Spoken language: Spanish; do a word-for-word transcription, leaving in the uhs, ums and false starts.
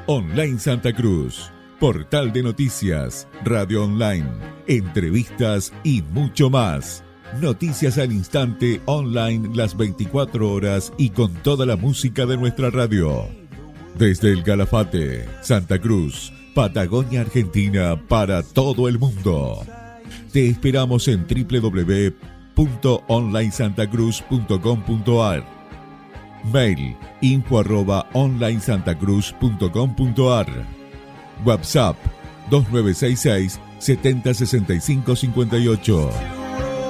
Online Santa Cruz, portal de noticias, radio online, entrevistas y mucho más. Noticias al instante, online las veinticuatro horas y con toda la música de nuestra radio. Desde el Calafate, Santa Cruz, Patagonia, Argentina, para todo el mundo. Te esperamos en doble u doble u doble u punto online santa cruz punto com punto a r. Mail info arroba online santa cruz punto com punto a r. WhatsApp dos nueve seis seis, setenta sesenta y cinco cincuenta y ocho.